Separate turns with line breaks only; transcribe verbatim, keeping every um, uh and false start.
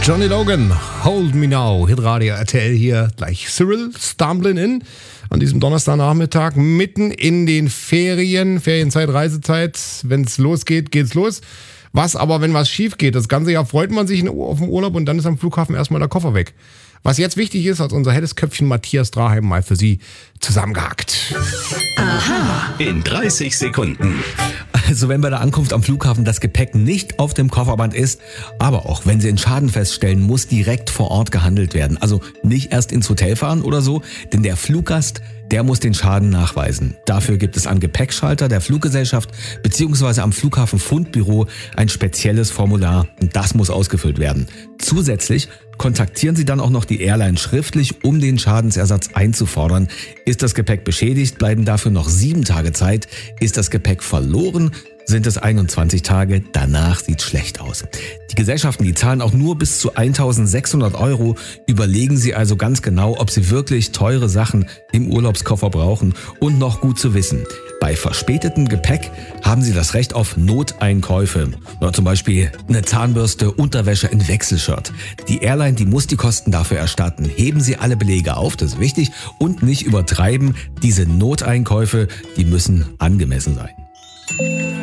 Johnny Logan, Hold Me Now, Hitradio R T L hier, gleich Cyril, Stumblin' In, an diesem Donnerstagnachmittag, mitten in den Ferien, Ferienzeit, Reisezeit, wenn es losgeht, geht's los. Was aber, wenn was schief geht, das ganze Jahr freut man sich auf den Urlaub und dann ist am Flughafen erstmal der Koffer weg. Was jetzt wichtig ist, hat unser helles Köpfchen Matthias Draheim mal für Sie zusammengehackt.
Aha, in dreißig Sekunden.
Also wenn bei der Ankunft am Flughafen das Gepäck nicht auf dem Kofferband ist, aber auch wenn Sie einen Schaden feststellen, muss direkt vor Ort gehandelt werden. Also nicht erst ins Hotel fahren oder so, denn der Fluggast, der muss den Schaden nachweisen. Dafür gibt es am Gepäckschalter der Fluggesellschaft bzw. am Flughafen Fundbüro ein spezielles Formular und das muss ausgefüllt werden. Zusätzlich kontaktieren Sie dann auch noch die Airline schriftlich, um den Schadensersatz einzufordern. Ist das Gepäck beschädigt, bleiben dafür noch sieben Tage Zeit. Ist das Gepäck verloren, sind es einundzwanzig Tage. Danach sieht's schlecht aus. Die Gesellschaften, die zahlen auch nur bis zu eintausendsechshundert Euro. Überlegen Sie also ganz genau, ob Sie wirklich teure Sachen im Urlaubskoffer brauchen. Und noch gut zu wissen, bei verspätetem Gepäck haben Sie das Recht auf Noteinkäufe. Oder zum Beispiel eine Zahnbürste, Unterwäsche, ein Wechselshirt. Die Airline, die muss die Kosten dafür erstatten. Heben Sie alle Belege auf, das ist wichtig. Und nicht übertreiben. Diese Noteinkäufe, die müssen angemessen sein.